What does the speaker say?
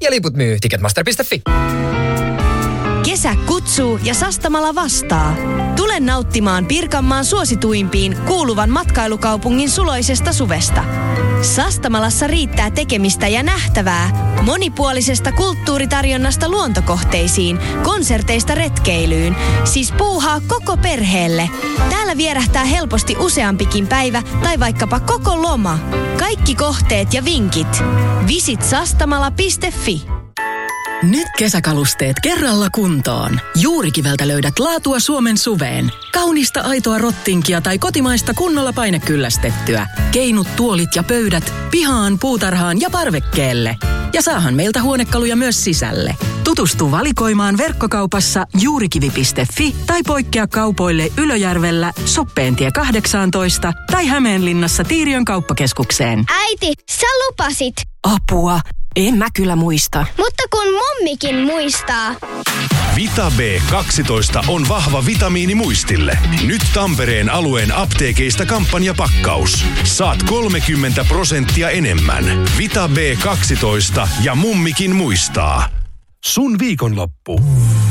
ja liput myy Ticketmaster.fi. Kesä kutsuu ja Sastamala vastaa. Tule nauttimaan Pirkanmaan suosituimpiin kuuluvan matkailukaupungin suloisesta suvesta. Sastamalassa riittää tekemistä ja nähtävää. Monipuolisesta kulttuuritarjonnasta luontokohteisiin, konserteista retkeilyyn. Siis puuhaa koko perheelle. Täällä vierähtää helposti useampikin päivä tai vaikkapa koko loma. Kaikki kohteet ja vinkit. Visit sastamala.fi. Nyt kesäkalusteet kerralla kuntoon. Juurikiveltä löydät laatua Suomen suveen. Kaunista aitoa rottinkia tai kotimaista kunnolla painekyllästettyä. Keinut, tuolit ja pöydät pihaan, puutarhaan ja parvekkeelle. Ja saahan meiltä huonekaluja myös sisälle. Tutustu valikoimaan verkkokaupassa juurikivi.fi tai poikkea kaupoille Ylöjärvellä, Suppeentie 18 tai Hämeenlinnassa Tiiriön kauppakeskukseen. Äiti, sä lupasit. Apua, en mä kyllä muista. Mutta kun mummikin muistaa. Vita B12 on vahva vitamiini muistille. Nyt Tampereen alueen apteekeista kampanjapakkaus. Saat 30% enemmän. Vita B12 ja mummikin muistaa. Sun viikonloppu.